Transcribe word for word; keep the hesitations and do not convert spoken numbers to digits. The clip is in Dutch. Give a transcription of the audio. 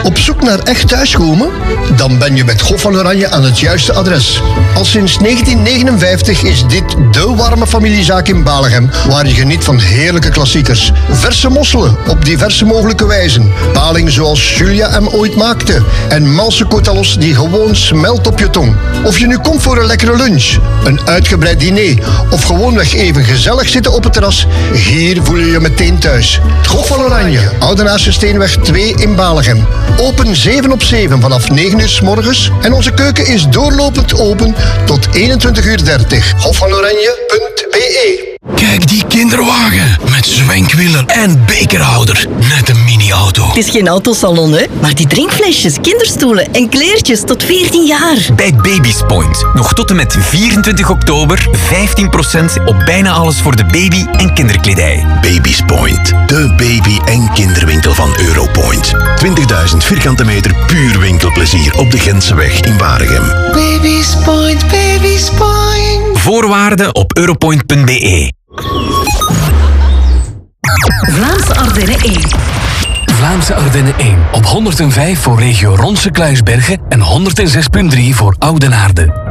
Op zoek naar echt thuiskomen? Dan ben je met Hof van Oranje aan het juiste adres. Al sinds negentien negenenvijftig is dit de warme familiezaak in Balegem, waar je geniet van heerlijke klassiekers. Verse mosselen op diverse mogelijke wijzen. Paling zoals Julia hem ooit maakte. En malse kotalos die gewoon smelt op je tong. Of je nu komt voor een lekkere lunch, een uitgebreid diner of gewoonweg even gezellig zitten op het terras, hier voel je je meteen thuis. Het Hof van Oranje, Oudenaarse Steenweg twee in Balegem. Open zeven op zeven vanaf negen uur 's morgens en onze keuken is doorlopend open tot eenentwintig uur dertig. hof van oranje punt b e. Kijk die kinderwagen met zwenkwielen en bekerhouder. Net een mini-auto. Het is geen autosalon, hè? Maar die drinkflesjes, kinderstoelen en kleertjes tot veertien jaar. Bij Baby's Point. Nog tot en met vierentwintig oktober vijftien procent op bijna alles voor de baby- en kinderkledij. Baby's Point. De baby- en kinderwinkel van Europoint. twintigduizend vierkante meter puur winkelplezier op de Gentseweg in Waregem. Baby's Point, Baby's Point. Voorwaarden op europoint punt b e. Vlaamse Ardennen één. Vlaamse Ardennen één. Op honderdvijf voor regio Ronse Kluisbergen en honderdzes punt drie voor Oudenaarde.